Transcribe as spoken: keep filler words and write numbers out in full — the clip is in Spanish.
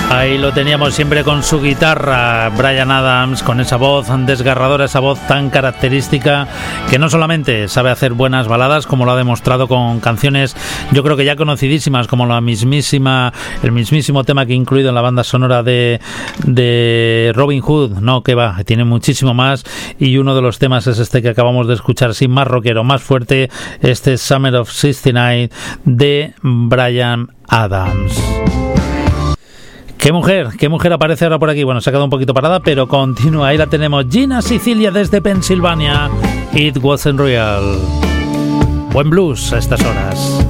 Ahí lo teníamos siempre con su guitarra, Bryan Adams, con esa voz desgarradora, esa voz tan característica, que no solamente sabe hacer buenas baladas, como lo ha demostrado con canciones, yo creo que ya conocidísimas, como la mismísima, el mismísimo tema que he incluido en la banda sonora de, de Robin Hood, no, que va, tiene muchísimo más, y uno de los temas es este que acabamos de escuchar, sí, más rockero, más fuerte, este Summer of sesenta y nueve de Bryan Adams. ¡Qué mujer! ¡Qué mujer aparece ahora por aquí! Bueno, se ha quedado un poquito parada, pero continúa. Ahí la tenemos. Gina Sicilia desde Pensilvania. It wasn't real. Buen blues a estas horas.